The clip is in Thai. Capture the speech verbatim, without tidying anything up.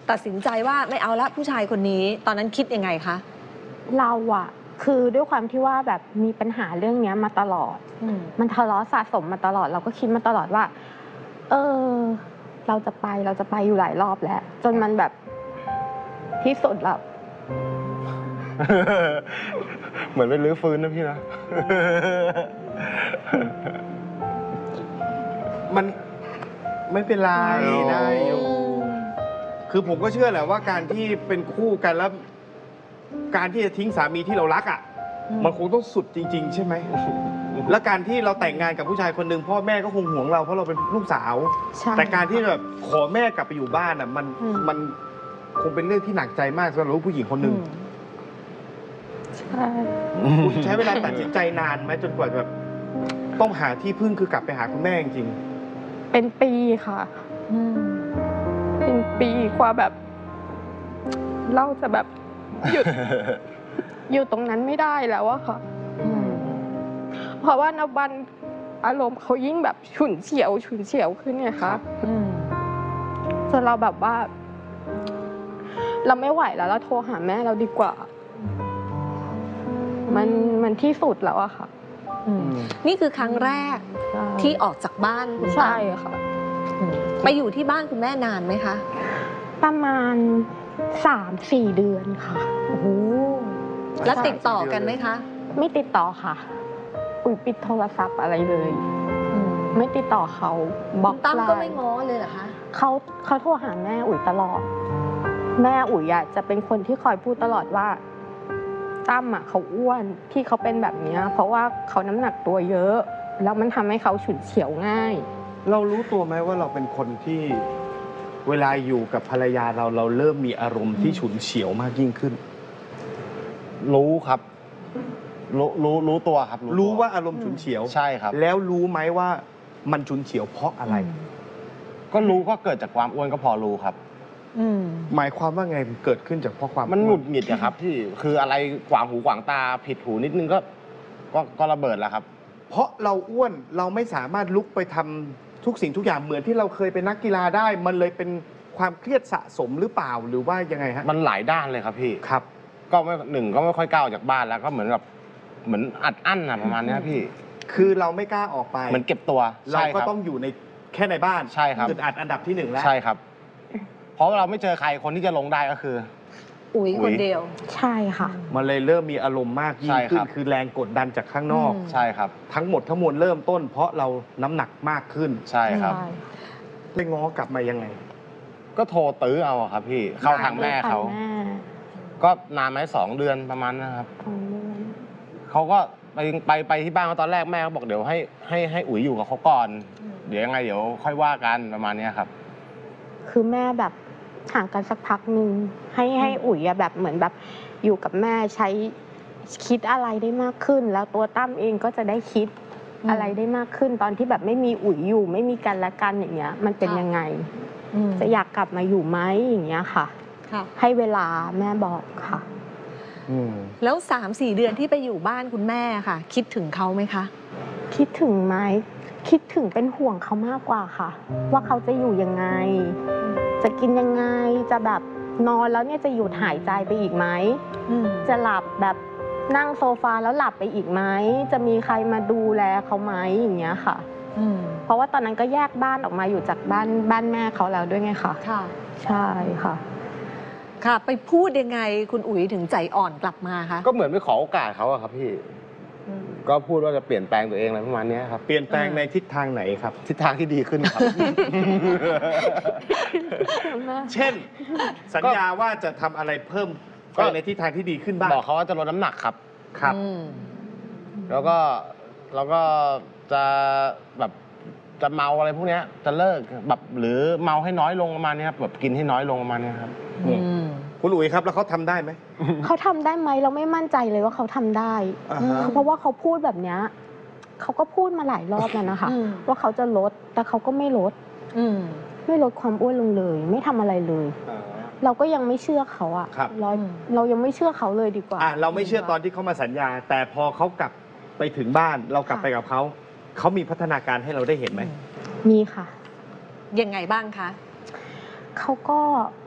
ตัดสินใจว่าไม่เอาละผู้ชายคนนี้ตอนนั้นคิดยังไงคะเราอะคือด้วยความที่ว่าแบบมีปัญหาเรื่องนี้มาตลอดมันทะเลาะสะสมมาตลอดเราก็คิดมาตลอดว่าเออเราจะไปเราจะไปอยู่หลายรอบแล้วจนมันแบบที่สุดแล้วเหมือนเป็นรื้อฟื้นนะพี่นะมันไม่เป็นไรได้อยู่คือผมก็เชื่อแหละว่าการที่เป็นคู่กันแล้วการที่จะทิ้งสามีที่เรารักอ่ะมันคงต้องสุดจริงๆใช่ไหมและการที่เราแต่งงานกับผู้ชายคนหนึ่งพ่อแม่ก็คงห่วงเราเพราะเราเป็นลูกสาวแต่การที่แบบขอแม่กลับไปอยู่บ้านอ่ะมันมันคงเป็นเรื่องที่หนักใจมากสำหรับลูกผู้หญิงคนหนึ่งใช่คุณใช้เวลาตัดสินใจนานไหมจนกว่าแบบต้องหาที่พึ่งคือกลับไปหาคุณแม่จริงเป็นปีค่ะเป็นปีกว่าแบบเราจะแบบหยุดอยู่ตรงนั้นไม่ได้แล้วอะค่ะเพราะว่านับวันอารมณ์เขายิ่งแบบฉุนเฉียวฉุนเฉียวขึ้นไงคะจนเราแบบว่าเราไม่ไหวแล้วเราโทรหาแม่เราดีกว่ามันมันที่สุดแล้วอะค่ะนี่คือครั้งแรกที่ออกจากบ้านคุณใช่ค่ะไปอยู่ที่บ้านคุณแม่นานไหมคะประมาณสามสี่เดือนค่ะโอ้โหแล้วติดต่อกันไหมคะไม่ติดต่อค่ะอุ๋ยปิดโทรศัพท์อะไรเลยไม่ติดต่อเขาบล็อกไลน์ตั้มก็ไม่ง้อเลยเหรอคะเขาเขาโทรหาแม่อุ๋ยตลอดแม่อุ๋ยอะจะเป็นคนที่คอยพูดตลอดว่าตั้มอะเขาอ้วนที่เขาเป็นแบบนี้เพราะว่าเขาน้ำหนักตัวเยอะแล้วมันทำให้เขาฉุนเฉียวง่ายเรารู้ตัวไหมว่าเราเป็นคนที่เวลาอยู่กับภรรยาเราเราเริ่มมีอารมณ์ที่ฉุนเฉียวมากยิ่งขึ้นรู้ครับรู้รู้รู้ตัวครับรู้ว่าอารมณ์ฉุนเฉียวใช่ครับแล้วรู้ไหมว่ามันฉุนเฉียวเพราะอะไรก็รู้ก็เกิดจากความอ้วนก็พอรู้ครับหมายความว่าไงเกิดขึ้นจากเพราะความมันหงุดหงิดอะครับที่คืออะไรขวางหูขวางตาผิดหูนิดนึงก็ก็ก็ระเบิดแล้วครับเพราะเราอ้วนเราไม่สามารถลุกไปทำทุกสิ่งทุกอย่างเหมือนที่เราเคยเป็นนักกีฬาได้มันเลยเป็นความเครียดสะสมหรือเปล่าหรือว่ายังไงฮะมันหลายด้านเลยครับพี่ครับก็ไม่หนึ่งก็ไม่ค่อยกล้าออกจากบ้านแล้วก็เหมือนกับเหมือนอัดอั้นอะประมาณนี้พี่คือเราไม่กล้าออกไปเหมือนเก็บตัวเราก็ต้องอยู่ในแค่ในบ้านใช่ครับอึดอัดอันดับที่หนึ่งแล้วใช่ครับเพราะเราไม่เจอใครคนที่จะลงได้ก็คืออุ๋ยคนเดียวใช่ค่ะมันเลยเริ่มมีอารมณ์มากยิ่งขึ้นคือแรงกดดันจากข้างนอกใช่ครับทั้งหมดทั้งมวลเริ่มต้นเพราะเราน้ำหนักมากขึ้นใช่ครับไปง้อกลับมายังไงก็โทรตื้อเอาครับพี่เข้าทางแม่เขาก็นานไหมสองเดือนประมาณนะครับเขาก็ไปไปไปที่บ้านเขาตอนแรกแม่เขาบอกเดี๋ยวให้ให้ให้อุ๋ยอยู่กับเขาก่อนเดี๋ยวยังไงเดี๋ยวค่อยว่ากันประมาณนี้ครับคือแม่แบบห่างกันสักพักหนึ่งให้ให้อุ๋ยแบบเหมือนแบบอยู่กับแม่ใช้คิดอะไรได้มากขึ้นแล้วตัวตั้มเองก็จะได้คิดอะไรได้มากขึ้นตอนที่แบบไม่มีอุ๋ยอยู่ไม่มีกันและกันอย่างเงี้ยมันเป็นยังไงจะอยากกลับมาอยู่ไหมอย่างเงี้ยค่ะให้เวลาแม่บอกค่ะแล้วสามสี่เดือนที่ไปอยู่บ้านคุณแม่ค่ะคิดถึงเขาไหมคะคิดถึงไหมคิดถึงเป็นห่วงเขามากกว่าค่ะว่าเขาจะอยู่ยังไงจะกินยังไงจะแบบนอนแล้วเนี่ยจะหยุดหายใจไปอีกไหมจะหลับแบบนั่งโซฟาแล้วหลับไปอีกไหมจะมีใครมาดูแลเขาไหมอย่างเงี้ยค่ะเพราะว่าตอนนั้นก็แยกบ้านออกมาอยู่จากบ้านบ้านแม่เขาแล้วด้วยไงคะค่ะใช่ค่ะค่ะไปพูดยังไงคุณอุ๋ยถึงใจอ่อนกลับมาคะก็เหมือนไปขอโอกาสเขาอะครับพี่ก็พูดว่าจะเปลี่ยนแปลงตัวเองอะไรประมาณนี้ครับเปลี่ยนแปลงในทิศทางไหนครับทิศทางที่ดีขึ้นครับเช่นสัญญาว่าจะทำอะไรเพิ่มก็ในทิศทางที่ดีขึ้นบ้างบอกเขาว่าจะลดน้ำหนักครับครับแล้วก็แล้วก็จะแบบจะเมาอะไรพวกนี้จะเลิกแบบหรือเมาให้น้อยลงประมาณนี้ครับแบบกินให้น้อยลงประมาณนี้ครับคุณอุ๋ยครับแล้วเขาทำได้ไหมเขาทำได้ไหมเราไม่มั่นใจเลยว่าเขาทำได้เพราะว่าเขาพูดแบบนี้เขาก็พูดมาหลายรอบแล้วนะคะว่าเขาจะลดแต่เขาก็ไม่ลดไม่ลดความอ้วนลงเลยไม่ทำอะไรเลยเราก็ยังไม่เชื่อเขาอ่ะเราเรายังไม่เชื่อเขาเลยดีกว่าเราไม่เชื่อตอนที่เขามาสัญญาแต่พอเขากลับไปถึงบ้านเรากลับไปกับเขาเขามีพัฒนาการให้เราได้เห็นไหมมีค่ะยังไงบ้างคะเขาก็